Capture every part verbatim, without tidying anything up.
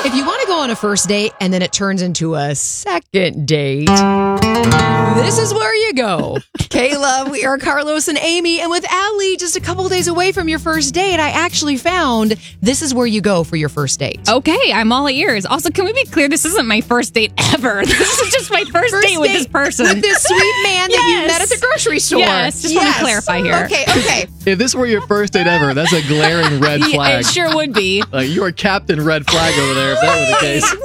If you want to go on a first date and then it turns into a second date, this is where you go. Kayla, we are Carlos and Amy, and with Allie just a couple days away from your first date, I actually found this is where you go for your first date. Okay, I'm all ears. Also, can we be clear? This isn't my first date ever. This is just my first, First date with date this person. With this sweet man that you Yes. met at the grocery store. Yes, just want to clarify here. Okay, okay. If this were your first date ever, that's a glaring red Yeah, flag. it sure would be. Like, you are Captain Red Flag over there if that were the case.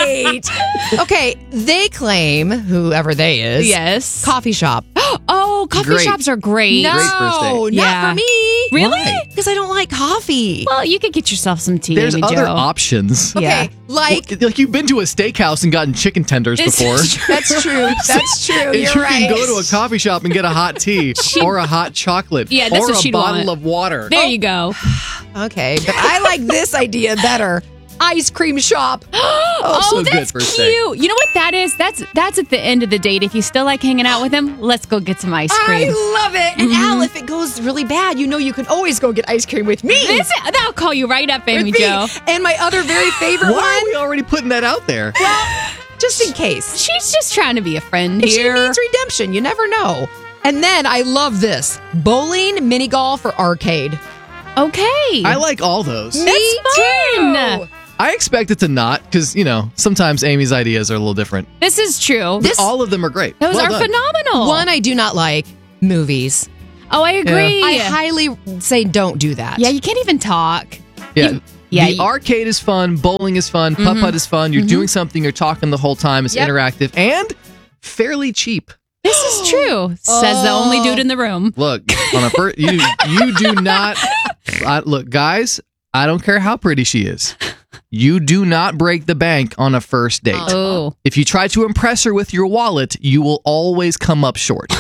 Wait. Okay, they claim, whoever they is, Yes. coffee shop. Oh, coffee Great. shops are great. No, Great first date. not Yeah. for me. Really? Why? Because I don't like coffee. Well, you could get yourself some tea, There's Amy other Jo. options. Okay, Yeah. like Well, like you've been to a steakhouse and gotten chicken tenders This before. is true. that's true. That's true. And You're you right. can go to a coffee shop and get a hot tea or a hot chocolate Yeah, that's or what a she'd bottle want. of water. There you go. Okay, but I like this idea better. Ice cream shop. Oh, so good that's for a cute. steak. You know what that is? That's that's at the end of the date. If you still like hanging out with him, let's go get some ice cream. I love it. And Al, if it goes really bad, you know you can always go get ice cream with me. This, that'll call you right up, Amy with me. Jo. And my other very favorite Why are one, we already putting that out there? just in case. She's just trying to be a friend If she here. needs redemption, you never know. And then I love this. Bowling, mini golf, or arcade. Okay. I like all those. Me fun. too. I expect it to not, because, you know, sometimes Amy's ideas are a little different. This is true. This- All of them are great. Those Well are done. phenomenal. One I do not like, movies. Oh, I agree. I highly say don't do that. yeah, you can't even talk. Yeah. You- yeah, the you- arcade is fun. Bowling is fun. Putt-putt is fun. You're doing something. You're talking the whole time. It's Yep. interactive and fairly cheap. This is true. Says the only dude in the room. Look, on a first, you you do not. I, look, guys, I don't care how pretty she is. You do not break the bank on a first date. Oh. If you try to impress her with your wallet, you will always come up short.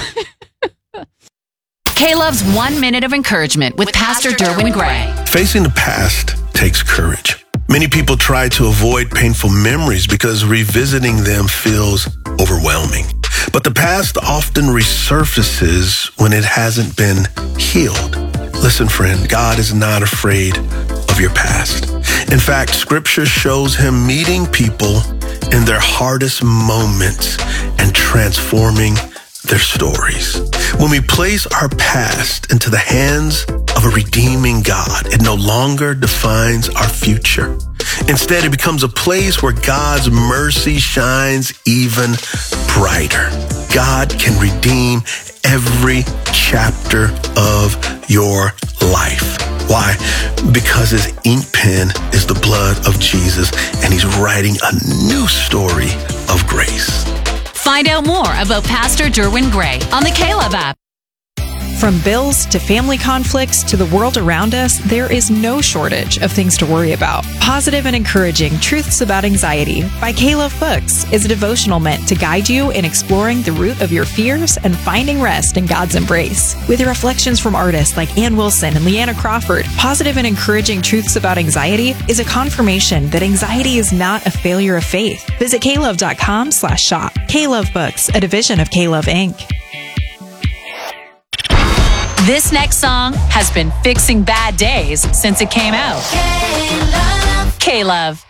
K-Love's One Minute of Encouragement with, with Pastor, Pastor Derwin Gray. Facing the past takes courage. Many people try to avoid painful memories because revisiting them feels overwhelming. But the past often resurfaces when it hasn't been healed. Listen, friend, God is not afraid of your past. In fact, Scripture shows him meeting people in their hardest moments and transforming their stories. When we place our past into the hands of a redeeming God, it no longer defines our future. Instead, it becomes a place where God's mercy shines even brighter. God can redeem every chapter of your life. Why? Because his ink pen is the blood of Jesus, and he's writing a new story of grace. Find out more about Pastor Derwin Gray on the K-Love app. From bills to family conflicts to the world around us, there is no shortage of things to worry about. Positive and Encouraging Truths About Anxiety by K-Love Books is a devotional meant to guide you in exploring the root of your fears and finding rest in God's embrace. With reflections from artists like Ann Wilson and Leanna Crawford, Positive and Encouraging Truths About Anxiety is a confirmation that anxiety is not a failure of faith. Visit klove.com slash shop. K-Love Books, a division of K-Love Incorporated. This next song has been fixing bad days since it came out. K-Love. K-Love.